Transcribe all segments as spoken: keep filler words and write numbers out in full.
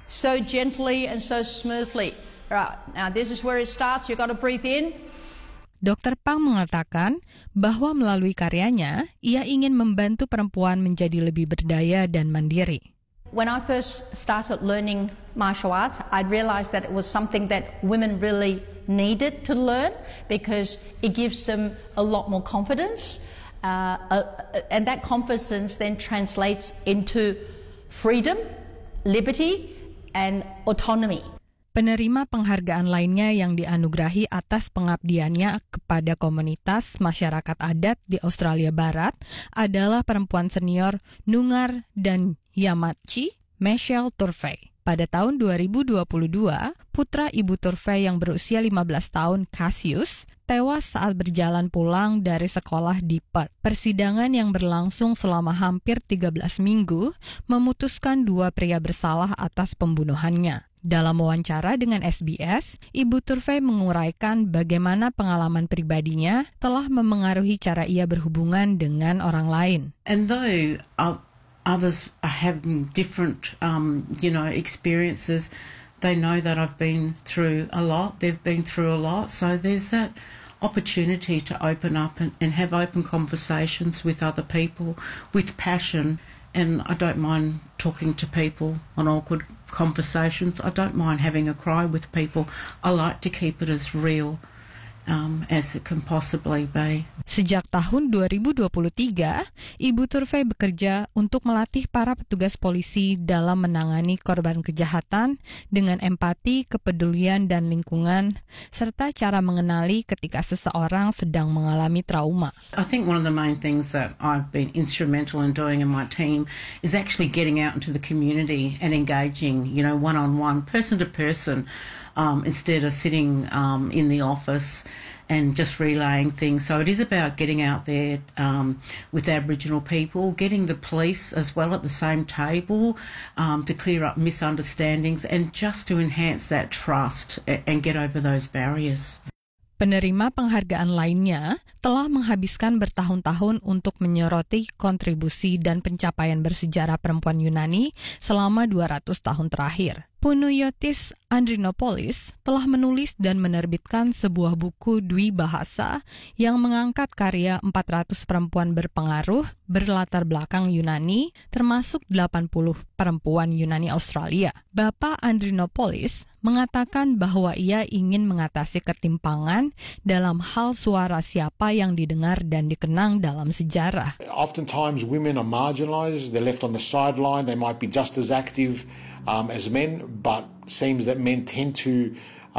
so gently and so smoothly. Right, now this is where it starts. You've got to breathe in. Dokter Pang mengatakan bahwa melalui karyanya, ia ingin membantu perempuan menjadi lebih berdaya dan mandiri. When I first started learning martial arts, I realized that it was something that women really needed to learn because it gives them a lot more confidence. Uh, uh, and that confidence then translates into freedom, liberty, and autonomy. Penerima penghargaan lainnya yang dianugerahi atas pengabdiannya kepada komunitas masyarakat adat di Australia Barat adalah perempuan senior Noongar dan Yamatji, Michelle Turvey. Pada tahun dua ribu dua puluh dua, putra ibu Turvey yang berusia lima belas tahun, Cassius, tewas saat berjalan pulang dari sekolah di Perth. Persidangan yang berlangsung selama hampir tiga belas minggu memutuskan dua pria bersalah atas pembunuhannya. Dalam wawancara dengan S B S, Ibu Turvey menguraikan bagaimana pengalaman pribadinya telah memengaruhi cara ia berhubungan dengan orang lain. And though uh, others are having different, um, you know, experiences, they know that I've been through a lot. They've been through a lot, so there's that opportunity to open up and, and have open conversations with other people with passion. And I don't mind talking to people on awkward conversations. I don't mind having a cry with people. I like to keep it as real um, as it can possibly be. Sejak tahun dua ribu dua puluh tiga, Ibu Turvey bekerja untuk melatih para petugas polisi dalam menangani korban kejahatan dengan empati, kepedulian, dan lingkungan, serta cara mengenali ketika seseorang sedang mengalami trauma. I think one of the main things that I've been instrumental in doing in my team is actually getting out into the community and engaging, you know, one-on-one, person to person, um, instead of sitting um, in the office and just relaying things. So it is about getting out there um, with Aboriginal people, getting the police as well at the same table um, to clear up misunderstandings and just to enhance that trust and get over those barriers. Penerima penghargaan lainnya telah menghabiskan bertahun-tahun untuk menyoroti kontribusi dan pencapaian bersejarah perempuan Yunani selama dua ratus tahun terakhir. Punuyotis Andrinopoulos telah menulis dan menerbitkan sebuah buku dwi bahasa yang mengangkat karya empat ratus perempuan berpengaruh berlatar belakang Yunani, termasuk delapan puluh perempuan Yunani Australia. Bapak Andrinopoulos mengatakan bahwa ia ingin mengatasi ketimpangan dalam hal suara siapa yang didengar dan dikenang dalam sejarah. Oftentimes women are marginalized, they're left on the sideline, they might be just as active um, as men, but seems that men tend to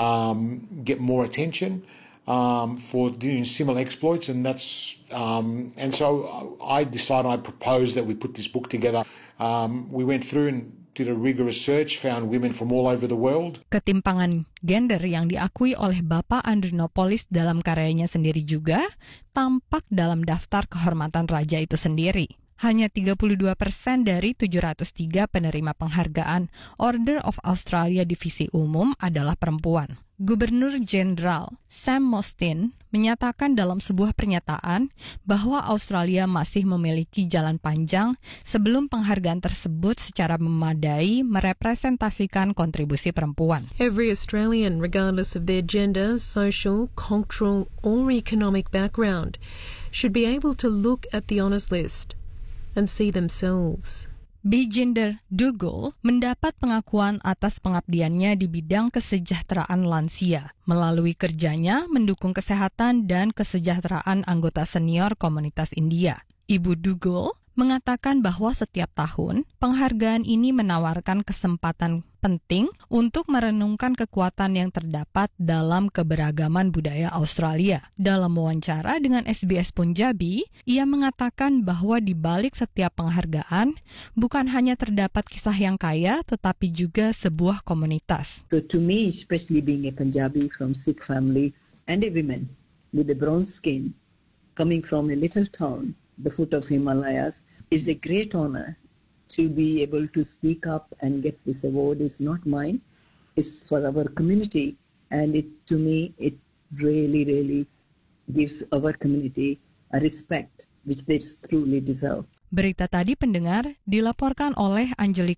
um, get more attention um, for doing similar exploits, and that's um, and so I decided, I proposed that we put this book together. Um, we went through and did a rigorous search, found women from all over the world. Ketimpangan gender yang diakui oleh Bapak Andrinopoulos dalam karyanya sendiri juga tampak dalam daftar kehormatan raja itu sendiri. Hanya tiga puluh dua persen dari tujuh ratus tiga penerima penghargaan Order of Australia Divisi Umum adalah perempuan. Gubernur Jenderal Sam Mostyn menyatakan dalam sebuah pernyataan bahwa Australia masih memiliki jalan panjang sebelum penghargaan tersebut secara memadai merepresentasikan kontribusi perempuan. Every Australian, regardless of their gender, social, cultural, or economic background, should be able to look at the honours list and see themselves. Bijinder Dugul mendapat pengakuan atas pengabdiannya di bidang kesejahteraan lansia melalui kerjanya mendukung kesehatan dan kesejahteraan anggota senior komunitas India. Ibu Dugul mengatakan bahwa setiap tahun penghargaan ini menawarkan kesempatan penting untuk merenungkan kekuatan yang terdapat dalam keberagaman budaya Australia. Dalam wawancara dengan S B S Punjabi, ia mengatakan bahwa di balik setiap penghargaan bukan hanya terdapat kisah yang kaya, tetapi juga sebuah komunitas. So to me, especially being a Punjabi from Sikh family and a woman with a bronze skin coming from a little town, the foot of Himalayas, is a great honor. To be able to speak up and get this award is not mine, it's for our community, and it to me it really really gives our community a respect which they truly deserve. Berita tadi pendengar dilaporkan oleh Angelica